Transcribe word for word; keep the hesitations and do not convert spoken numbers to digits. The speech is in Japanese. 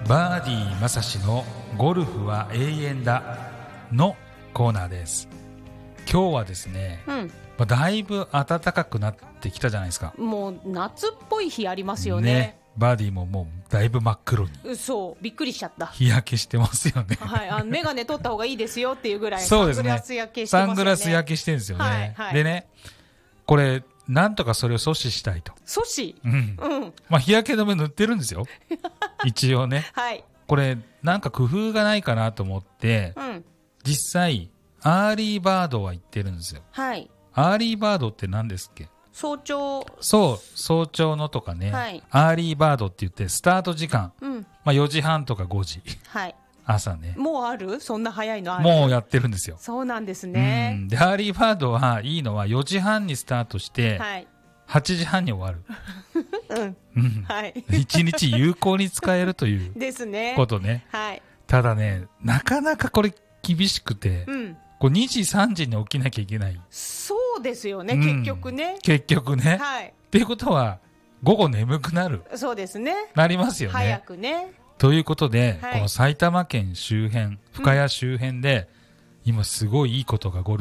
バーディーまさしのゴルフは永遠だのコーナーです。今日はですね、うん、まあ、だいぶ暖かくなってきたじゃないですか。 もう夏っぽい日ありますよね。 ね、バーディーももうだいぶ真っ黒に、 そうびっくりしちゃった。 日焼けしてますよね。 はい、あのメガネ取った方がいいですよっていうぐらいサングラス焼けしてますよね。 サングラス焼けしてるんですよね、はいはい、でね、これなんとかそれを阻止したいと。 阻止、 うんうん、まあ、日焼け止め塗ってるんですよ一応ね、はい、これなんか工夫がないかなと思って、うん、実際アーリーバードは言ってるんですよ、はい、アーリーバードって何ですっけ。 早朝。 そう早朝のとかね、はい、アーリーバードって言ってスタート時間、うん、まあ、よじはんとかごじ、はい、朝ね。 もうある？そんな早いのある？ もうやってるんですよ。 そうなんですね、 うん、でアーリーバードはいいのはよじはんにスタートして、はい、はちじはんに終わるうんうん、はい、いちにち有効に使えるというですねことね、はい、ただねなかなかこれ厳しくて、うん、こうにじさんじに起きなきゃいけない。 そうですよね、うん、結局ね結局ね、はい、っていうことは午後眠くなる。 そうですね、 なりますよね、 早くね。 ということで、はい、この埼玉県周辺深谷周辺で、うん、今すごいいいことがゴルフ